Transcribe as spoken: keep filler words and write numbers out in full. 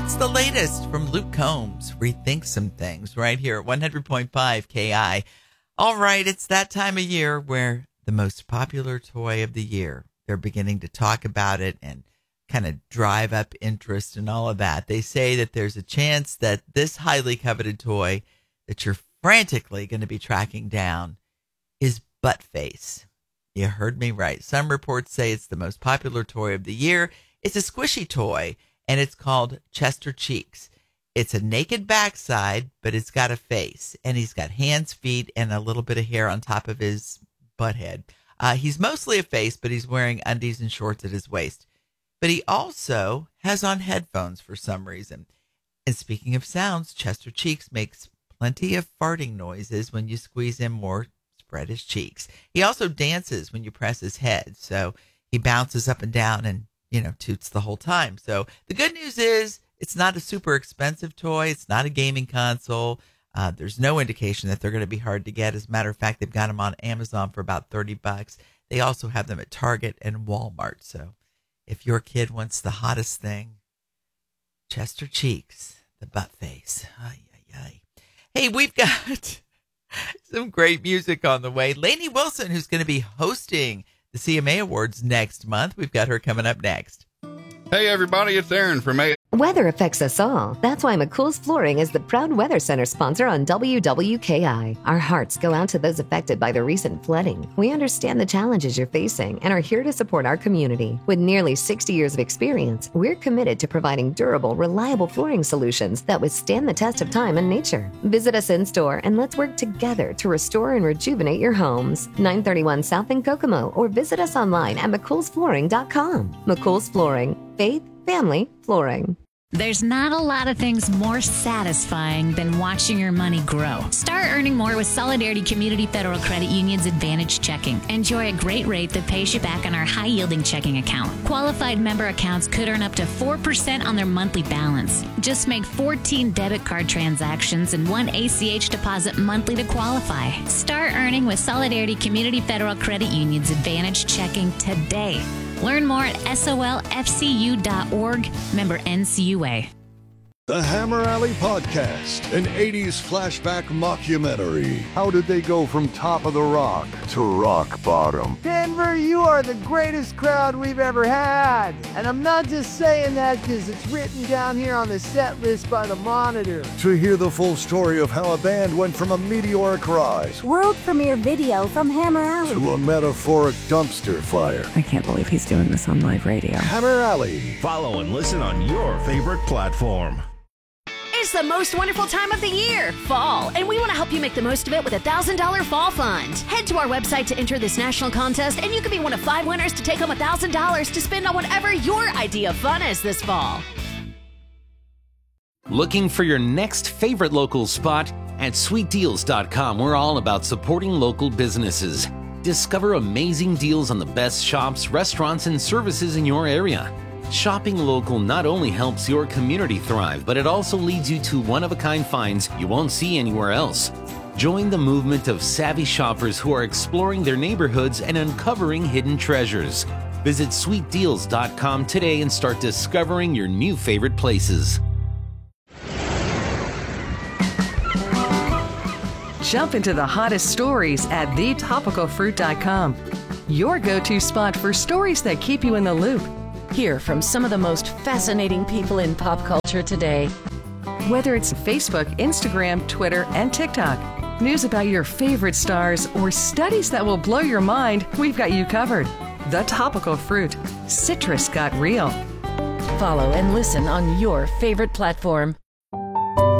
What's the latest from Luke Combs? Rethink some things right here at one hundred point five K I. All right, it's that time of year where the most popular toy of the year, they're beginning to talk about it and kind of drive up interest and all of that. They say that there's a chance that this highly coveted toy that you're frantically going to be tracking down is Buttface. You heard me right. Some reports say it's the most popular toy of the year. It's a squishy toy, and it's called Chester Cheeks. It's a naked backside, but it's got a face, and he's got hands, feet, and a little bit of hair on top of his butt head. Uh, he's mostly a face, but he's wearing undies and shorts at his waist. But he also has on headphones for some reason. And speaking of sounds, Chester Cheeks makes plenty of farting noises when you squeeze him or spread his cheeks. He also dances when you press his head, so he bounces up and down and, you know, toots the whole time. So the good news is it's not a super expensive toy. It's not a gaming console. Uh, there's no indication that they're going to be hard to get. As a matter of fact, they've got them on Amazon for about thirty bucks. They also have them at Target and Walmart. So if your kid wants the hottest thing, Chester Cheeks, the Buttface. Ay, ay, ay. Hey, we've got some great music on the way. Lainey Wilson, who's going to be hosting the C M A Awards next month. We've got her coming up next. Hey, everybody, it's Aaron from A. Weather affects us all. That's why McCool's Flooring is the proud Weather Center sponsor on W W K I. Our hearts go out to those affected by the recent flooding. We understand the challenges you're facing and are here to support our community. With nearly sixty years of experience, we're committed to providing durable, reliable flooring solutions that withstand the test of time and nature. Visit us in store and let's work together to restore and rejuvenate your homes. nine thirty-one South in Kokomo, or visit us online at mccool's flooring dot com. McCool's Flooring. Faith, family, flooring. There's not a lot of things more satisfying than watching your money grow. Start earning more with Solidarity Community Federal Credit Union's Advantage Checking. Enjoy a great rate that pays you back on our high-yielding checking account. Qualified member accounts could earn up to four percent on their monthly balance. Just make fourteen debit card transactions and one A C H deposit monthly to qualify. Start earning with Solidarity Community Federal Credit Union's Advantage Checking today. Learn more at S O L F C U dot org, member N C U A. The Hammer Alley Podcast, an eighties flashback mockumentary. How did they go from top of the rock to rock bottom? Denver, you are the greatest crowd we've ever had. And I'm not just saying that because it's written down here on the set list by the Monitor. To hear the full story of how a band went from a meteoric rise, world premiere video from Hammer Alley, to a metaphoric dumpster fire. I can't believe he's doing this on live radio. Hammer Alley. Follow and listen on your favorite platform. It's the most wonderful time of the year, fall, and we want to help you make the most of it with a one thousand dollars Fall Fund. Head to our website to enter this national contest, and you could be one of five winners to take home one thousand dollars to spend on whatever your idea of fun is this fall. Looking for your next favorite local spot? At sweet deals dot com, we're all about supporting local businesses. Discover amazing deals on the best shops, restaurants, and services in your area. Shopping local not only helps your community thrive, but it also leads you to one-of-a-kind finds you won't see anywhere else. Join the movement of savvy shoppers who are exploring their neighborhoods and uncovering hidden treasures. Visit sweet deals dot com today and start discovering your new favorite places. Jump into the hottest stories at the topical fruit dot com. Your go-to spot for stories that keep you in the loop. Hear from some of the most fascinating people in pop culture today. Whether it's Facebook, Instagram, Twitter, and TikTok, news about your favorite stars, or studies that will blow your mind, we've got you covered. The Topical Fruit. Citrus got real. Follow and listen on your favorite platform.